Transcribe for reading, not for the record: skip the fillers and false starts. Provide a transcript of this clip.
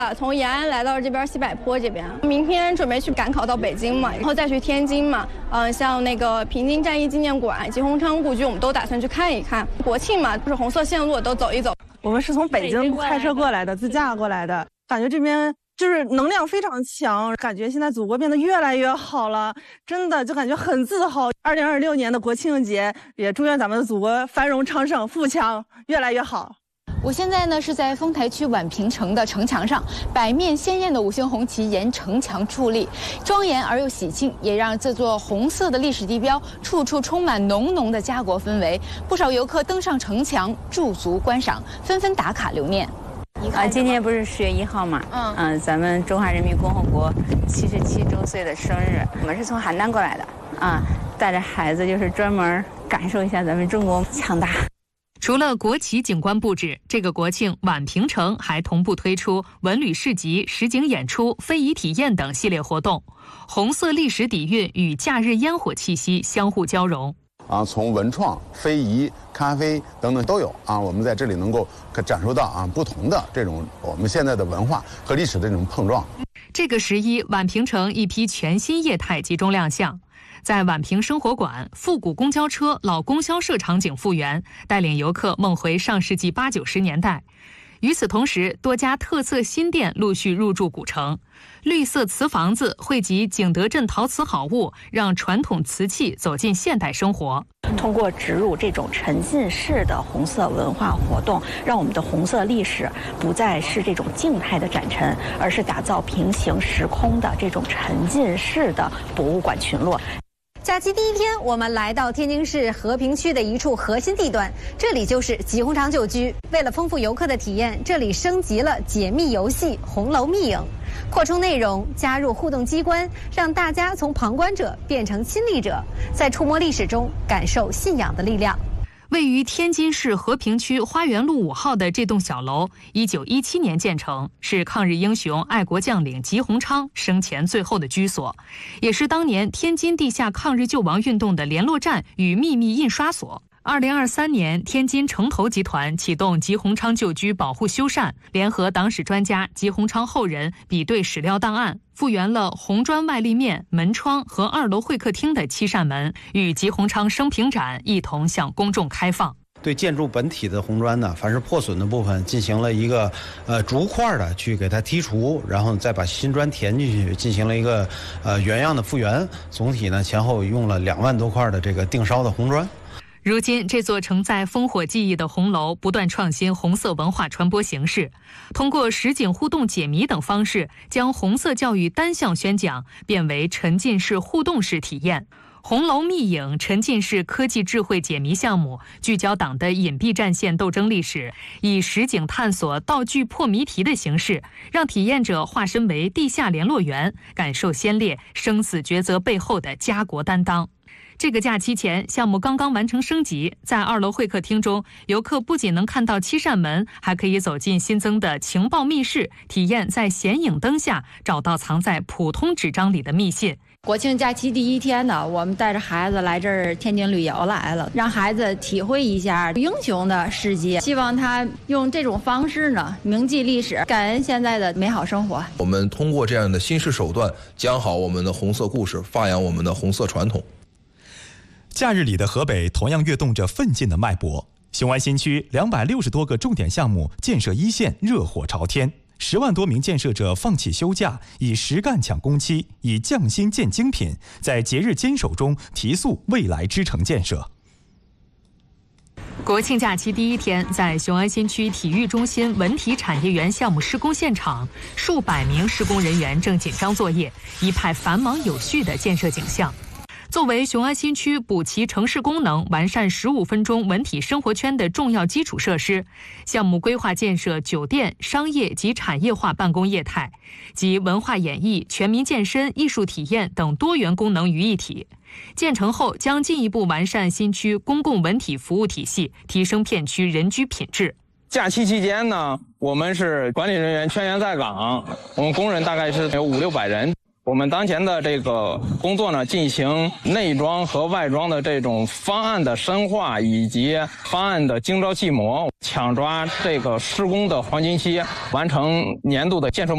从延安来到这边西柏坡这边，明天准备去赶考到北京嘛，然后再去天津嘛。像那个平津战役纪念馆、吉鸿昌故居，我们都打算去看一看。国庆嘛，就是红色线路都走一走。 我们是从北京开车过来的，自驾过来的，感觉这边就是能量非常强，感觉现在祖国变得越来越好了，真的就感觉很自豪。2026年的国庆节，也祝愿咱们的祖国繁荣昌盛、富强，越来越好。 我现在呢是在丰台区宛平城的城墙上，百面鲜艳的5星红旗沿城墙矗立，庄严而又喜庆，也让这座红色的历史地标处处充满浓浓的家国氛围。不少游客登上城墙驻足观赏，纷纷打卡留念。 今天不是10月1号嘛？咱们中华人民共和国77周岁的生日，我们是从邯郸过来的带着孩子就是专门感受一下咱们中国强大。 除了国旗景观布置，这个国庆宛平城还同步推出文旅市集、实景演出、非遗体验等系列活动，红色历史底蕴与假日烟火气息相互交融。 从文创、非遗、咖啡等等都有我们在这里能够感受到不同的这种我们现在的文化和历史的这种碰撞。 这个11，宛平城一批全新业态集中亮相。在宛平生活馆，复古公交车、老供销社场景复原，带领游客梦回上世纪80、90年代。与此同时，多家特色新店陆续入驻古城，绿色瓷房子汇集景德镇陶瓷好物，让传统瓷器走进现代生活。 通过植入这种沉浸式的红色文化活动，让我们的红色历史不再是这种静态的展陈，而是打造平行时空的这种沉浸式的博物馆群落。 假期第一天，我们来到天津市和平区的一处核心地段，这里就是吉鸿昌旧居。为了丰富游客的体验，这里升级了解密游戏《红楼密影》，扩充内容，加入互动机关，让大家从旁观者变成亲历者，在触摸历史中感受信仰的力量。 位于天津市和平区花园路5号的这栋小楼，1917年建成，是抗日英雄、爱国将领吉鸿昌生前最后的居所，也是当年天津地下抗日救亡运动的联络站与秘密印刷所。2023年，天津城投集团启动吉鸿昌旧居保护修缮，联合党史专家、吉鸿昌后人比对史料档案，复原了红砖外立面、门窗和2楼会客厅的7扇门，与吉鸿昌生平展一同向公众开放。 对建筑本体的红砖呢，凡是破损的部分进行了一个逐块的去给它剔除，然后再把新砖填进去，进行了一个原样的复原。总体呢前后用了2万多块的这个定烧的红砖。 如今，这座承载烽火记忆的红楼不断创新红色文化传播形式，通过实景互动解谜等方式，将红色教育单向宣讲变为沉浸式互动式体验。红楼密影沉浸式科技智慧解谜项目，聚焦党的隐蔽战线斗争历史，以实景探索、道具破谜题的形式，让体验者化身为地下联络员，感受先烈生死抉择背后的家国担当。这个假期前，项目刚刚完成升级，在2楼会客厅中，游客不仅能看到7扇门，还可以走进新增的情报密室，体验在显影灯下找到藏在普通纸张里的密信。 国庆假期第一天呢，我们带着孩子来这儿天津旅游来了，让孩子体会一下英雄的事迹，希望他用这种方式呢铭记历史，感恩现在的美好生活。 我们通过这样的新式手段，讲好我们的红色故事，发扬我们的红色传统。 假日里的河北同样跃动着奋进的脉搏。雄安新区260多个重点项目建设一线热火朝天，10万多名建设者放弃休假，以实干抢工期，以匠心见精品，在节日坚守中提速未来支撑建设。 国庆假期第一天，在雄安新区体育中心文体产业园项目施工现场，数百名施工人员正紧张作业，一派繁忙有序的建设景象。作为雄安新区补齐城市功能、完善15分钟文体生活圈的重要基础设施，项目规划建设酒店、商业及产业化办公业态，集文化演艺、全民健身、艺术体验等多元功能于一体。建成后，将进一步完善新区公共文体服务体系，提升片区人居品质。 假期期间呢，我们是管理人员全员在岗，我们工人大概是有500-600人。我们当前的这个工作呢，进行内装和外装的这种方案的深化，以及方案的精雕细磨，抢抓这个施工的黄金期，完成年度的建设。